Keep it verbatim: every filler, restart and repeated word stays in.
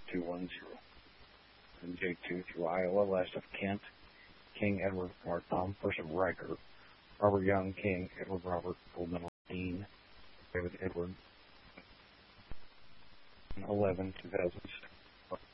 two one zero. And J two through Iowa, last of Kent, King Edward Mark Tom, first of Riker, Robert Young, King Edward Robert Goldman Dean, David Edward, eleven, two thousand six.